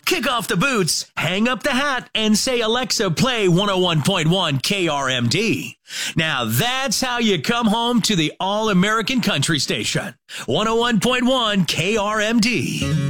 Kick off the boots, hang up the hat, and say, Alexa, play 101.1 KRMD. Now that's how you come home to the All-American Country Station. 101.1 KRMD.